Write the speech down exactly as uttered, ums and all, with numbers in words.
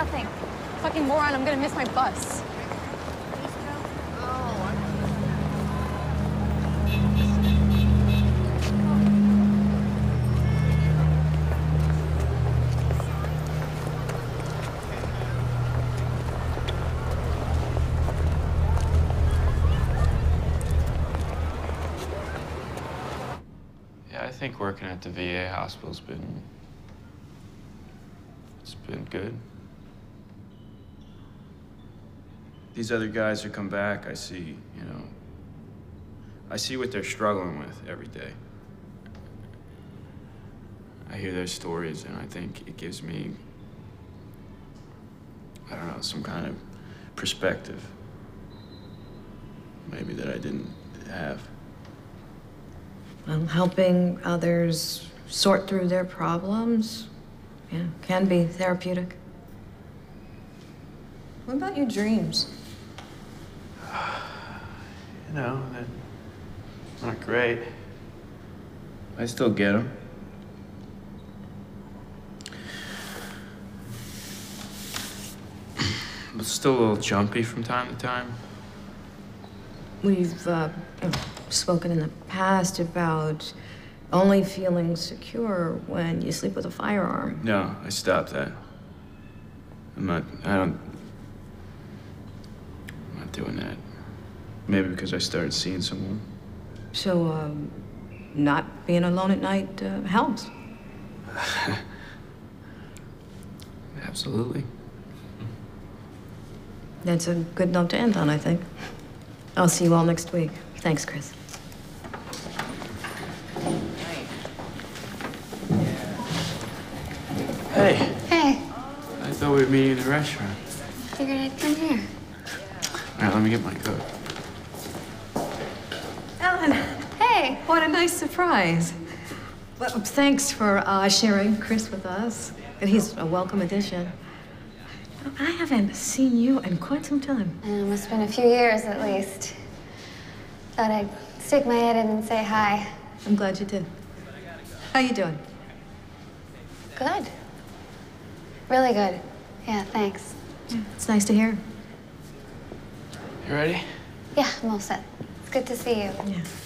nothing. Fucking moron, I'm gonna miss my bus. Yeah, I think working at the V A hospital's been, it's been good. These other guys who come back, I see, you know, I see what they're struggling with every day. I hear their stories, and I think it gives me, I don't know, some kind of perspective, maybe that I didn't have. Well, helping others sort through their problems, yeah, can be therapeutic. What about your dreams? You know, they're not great. I still get them. But still a little jumpy from time to time. We've uh, spoken in the past about only feeling secure when you sleep with a firearm. No, I stopped that. I'm not, I don't, I'm not doing that. Maybe because I started seeing someone. So, um, not being alone at night uh, helps. Absolutely. That's a good note to end on, I think. I'll see you all next week. Thanks, Chris. Hey. Hey. I thought we'd meet in the restaurant. Figured I'd come here. All right, let me get my coat. Ellen. Hey. What a nice surprise. Well, thanks for uh, sharing Chris with us. And he's a welcome addition. I haven't seen you in quite some time. Uh, It must have been a few years at least. Thought I'd stick my head in and say hi. I'm glad you did. How you doing? Good. Really good. Yeah, thanks. Yeah, it's nice to hear. You ready? Yeah, I'm all set. It's good to see you. Yeah.